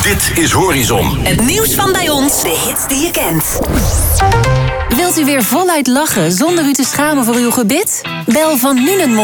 Dit is Horizon. Het nieuws van bij ons, de hits die je kent. Wilt u weer voluit lachen zonder u te schamen voor uw gebit? Bel van nu een